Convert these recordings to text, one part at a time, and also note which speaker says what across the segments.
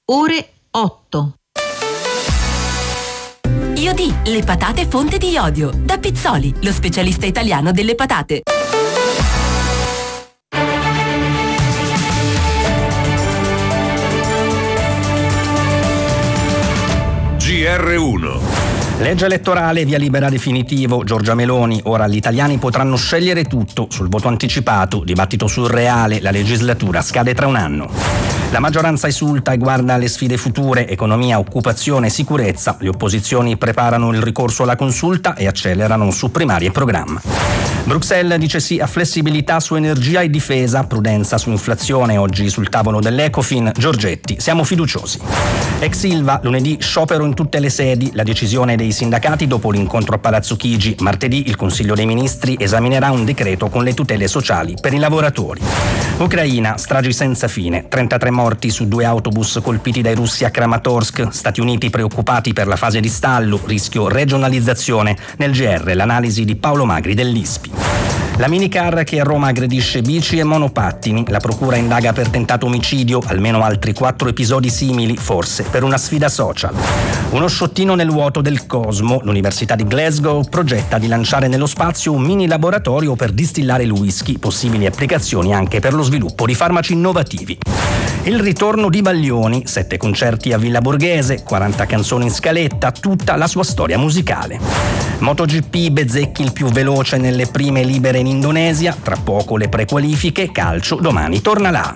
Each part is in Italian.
Speaker 1: ore 8.
Speaker 2: Iodì, le patate fonte di iodio. Da Pizzoli, lo specialista italiano delle patate.
Speaker 3: GR1.
Speaker 4: Legge elettorale, via libera definitivo, Giorgia Meloni. Ora gli italiani potranno scegliere tutto sul voto anticipato, dibattito surreale, la legislatura scade tra un anno. La maggioranza esulta e guarda alle sfide future, economia, occupazione e sicurezza. Le opposizioni preparano il ricorso alla consulta e accelerano su primarie e programma. Bruxelles dice sì a flessibilità su energia e difesa, prudenza su inflazione. Oggi sul tavolo dell'Ecofin, Giorgetti, siamo fiduciosi. Ex Ilva, lunedì sciopero in tutte le sedi, la decisione dei sindacati dopo l'incontro a Palazzo Chigi. Martedì il Consiglio dei Ministri esaminerà un decreto con le tutele sociali per i lavoratori. Ucraina, stragi senza fine, 33 morti su 2 autobus colpiti dai russi a Kramatorsk. Stati Uniti preoccupati per la fase di stallo, rischio regionalizzazione. Nel GR l'analisi di Paolo Magri dell'ISPI. La minicar che a Roma aggredisce bici e monopattini. La procura indaga per tentato omicidio, almeno altri 4 episodi simili, forse per una sfida social. Uno sciottino nel vuoto del cosmo. L'Università di Glasgow progetta di lanciare nello spazio un mini laboratorio per distillare il whisky, possibili applicazioni anche per lo sviluppo di farmaci innovativi. Il ritorno di Baglioni, 7 concerti a Villa Borghese, 40 canzoni in scaletta, tutta la sua storia musicale. MotoGP, Bezzecchi il più veloce nelle prime libere in Indonesia, tra poco le prequalifiche, calcio, domani torna là.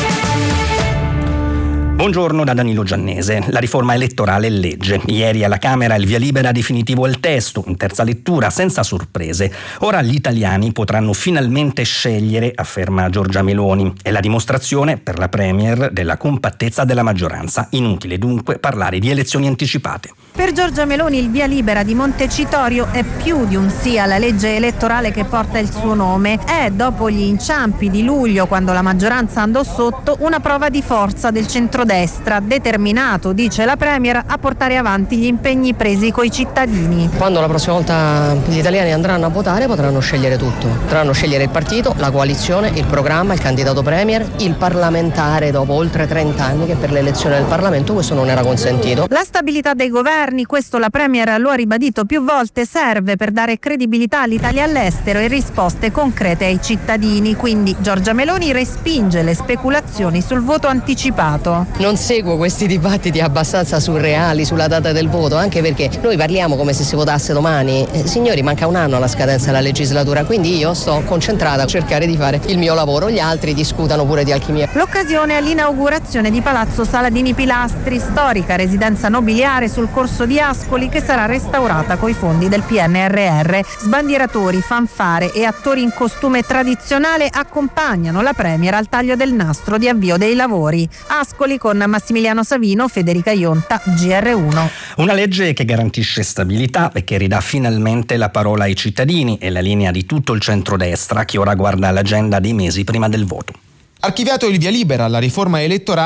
Speaker 4: Buongiorno da Danilo Giannese. La riforma elettorale è legge. Ieri alla Camera il via libera definitivo al testo, in terza lettura, senza sorprese. Ora gli italiani potranno finalmente scegliere, afferma Giorgia Meloni. È la dimostrazione per la Premier della compattezza della maggioranza. Inutile dunque parlare di elezioni anticipate.
Speaker 5: Per Giorgia Meloni il via libera di Montecitorio è più di un sì alla legge elettorale che porta il suo nome. È, dopo gli inciampi di luglio, quando la maggioranza andò sotto, una prova di forza del centrodestra, determinato, dice la Premier, a portare avanti gli impegni presi coi cittadini.
Speaker 6: Quando la prossima volta gli italiani andranno a votare potranno scegliere tutto. Potranno scegliere il partito, la coalizione, il programma, il candidato Premier, il parlamentare dopo oltre 30 anni che per l'elezione del Parlamento questo non era consentito.
Speaker 5: La stabilità dei governi, questo la Premier lo ha ribadito più volte, serve per dare credibilità all'Italia all'estero e risposte concrete ai cittadini. Quindi Giorgia Meloni respinge le speculazioni sul voto anticipato.
Speaker 6: Non seguo questi dibattiti abbastanza surreali sulla data del voto, anche perché noi parliamo come se si votasse domani. Signori, manca un anno alla scadenza della legislatura, quindi io sto concentrata a cercare di fare il mio lavoro, gli altri discutano pure di alchimia.
Speaker 5: L'occasione è l'inaugurazione di Palazzo Saladini Pilastri, storica residenza nobiliare sul corso di Ascoli, che sarà restaurata coi fondi del PNRR. Sbandieratori, fanfare e attori in costume tradizionale accompagnano la Premier al taglio del nastro di avvio dei lavori. Ascoli con Massimiliano Savino, Federica Ionta, GR1.
Speaker 4: Una legge che garantisce stabilità e che ridà finalmente la parola ai cittadini, è la linea di tutto il centrodestra che ora guarda l'agenda dei mesi prima del voto.
Speaker 7: Archiviato il via libera alla riforma elettorale